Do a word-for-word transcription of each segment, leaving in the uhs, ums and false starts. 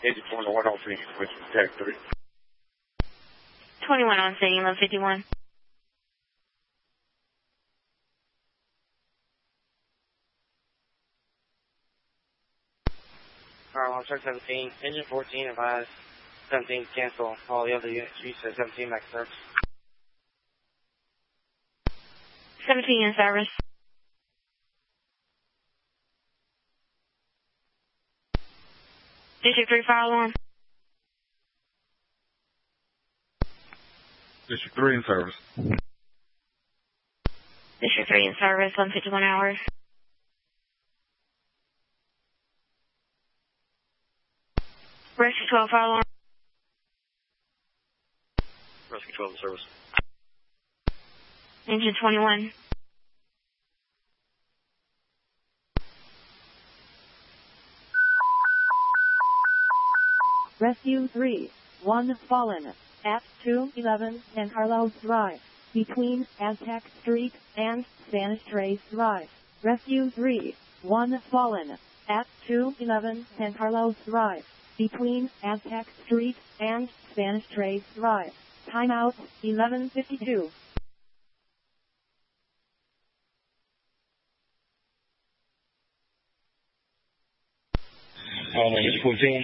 Engine twenty-one on scene with tag three. twenty-one on scene, eleven fifty-one. Alright, well, truck seventeen, engine fourteen, advise seventeen cancel all the other units. You said seventeen back to service. seventeen in service. District three fire alarm. District three in service. District three in service, eleven fifty-one hours. Rescue twelve fire alarm. Rescue twelve in service. Engine twenty-one. Rescue three, one fallen, at two eleven San Carlos Drive, between Aztec Street and Spanish Trace Drive. Rescue three, one fallen, at two eleven San Carlos Drive, between Aztec Street and Spanish Trace Drive. Timeout, eleven fifty-two. Um, engine fourteen.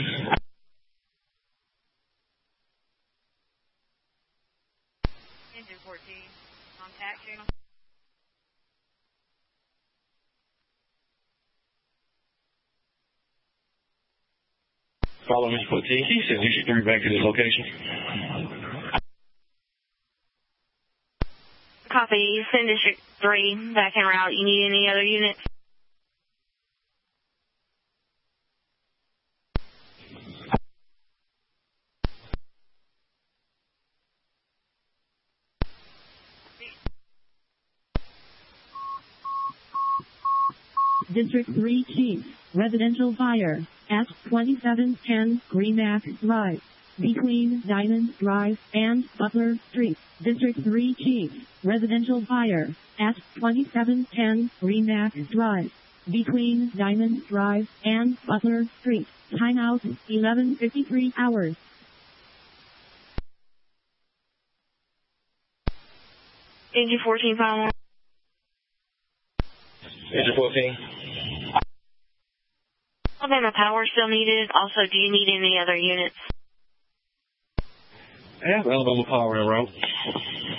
Engine fourteen, contact channel. Follow engine fourteen. Can you send engine three back to this location? Copy, send District three back en route. You need any other units? District three Chief, residential fire, at twenty-seven ten Greenback Drive, between Diamond Drive and Butler Street. District three Chief, residential fire, at twenty-seven ten Greenback Drive, between Diamond Drive and Butler Street. Timeout, eleven fifty-three hours. Engine fourteen fire alarm. Engine fourteen. Alabama power still needed. Also, do you need any other units? Yeah, Alabama power en route.